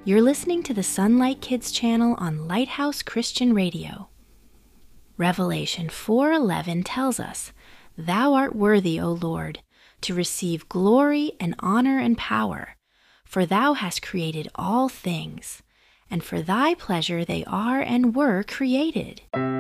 You're listening to the Sunlight Kids channel on Lighthouse Christian Radio. Revelation 4:11 tells us, "Thou art worthy, O Lord, to receive glory and honor and power, for thou hast created all things, and for thy pleasure they are and were created."